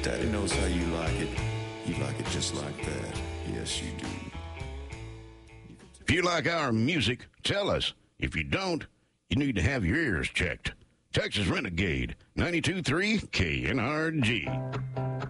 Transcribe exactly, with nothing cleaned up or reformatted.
Daddy knows how you like it. You like it just like that. Yes, you do. If you like our music, tell us. If you don't, you need to have your ears checked. Texas Renegade, ninety-two point three K N R G.